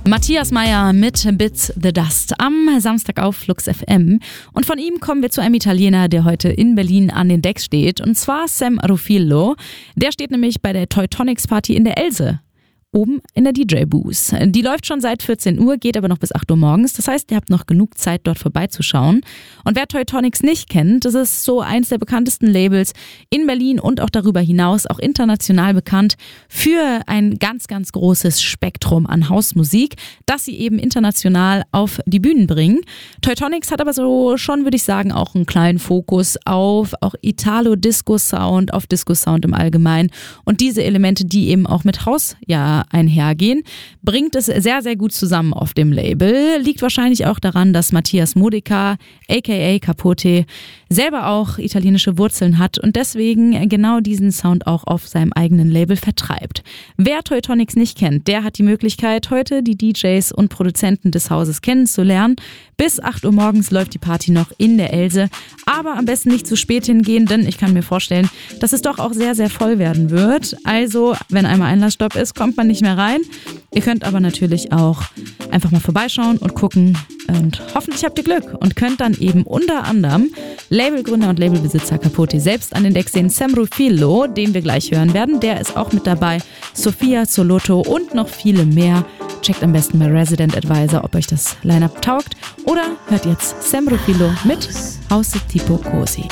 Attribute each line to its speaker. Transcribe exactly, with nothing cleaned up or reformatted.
Speaker 1: Matthias Meyer mit Bits the Dust am Samstag auf Flux F M. Und von ihm kommen wir zu einem Italiener, der heute in Berlin an den Decks steht. Und zwar Sam Rufillo. Der steht nämlich bei der Teutonics Party in der Else. Oben in der D J-Booth. Die läuft schon seit vierzehn Uhr, geht aber noch bis acht Uhr morgens. Das heißt, ihr habt noch genug Zeit, dort vorbeizuschauen. Und wer Teutonics nicht kennt, das ist so eins der bekanntesten Labels in Berlin und auch darüber hinaus, auch international bekannt, für ein ganz, ganz großes Spektrum an Hausmusik, das sie eben international auf die Bühnen bringen. Teutonics hat aber so schon, würde ich sagen, auch einen kleinen Fokus auf auch Italo-Disco-Sound, auf Disco-Sound im Allgemeinen. Und diese Elemente, die eben auch mit Haus, ja, einhergehen, bringt es sehr, sehr gut zusammen auf dem Label. Liegt wahrscheinlich auch daran, dass Matthias Modica, aka Capote, selber auch italienische Wurzeln hat und deswegen genau diesen Sound auch auf seinem eigenen Label vertreibt. Wer Teutonics nicht kennt, der hat die Möglichkeit, heute die D Js und Produzenten des Hauses kennenzulernen. Bis acht Uhr morgens läuft die Party noch in der Else, aber am besten nicht zu spät hingehen, denn ich kann mir vorstellen, dass es doch auch sehr, sehr voll werden wird. Also, wenn einmal Einlassstopp ist, kommt man nicht mehr rein. Ihr könnt aber natürlich auch einfach mal vorbeischauen und gucken und hoffentlich habt ihr Glück und könnt dann eben unter anderem Labelgründer und Labelbesitzer Capote selbst an den Decks sehen, Sam Rufillo, den wir gleich hören werden, der ist auch mit dabei, Sophia Solotto und noch viele mehr. Checkt am besten bei Resident Advisor, ob euch das Line-Up taugt oder hört jetzt Sam Rufillo mit House Tipo Cosi.